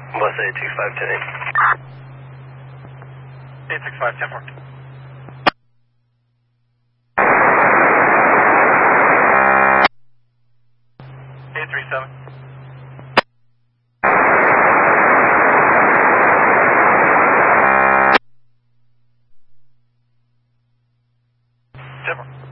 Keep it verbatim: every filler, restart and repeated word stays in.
Bus eight six five ten eight. eight six five ten four. eight three seven. ten four.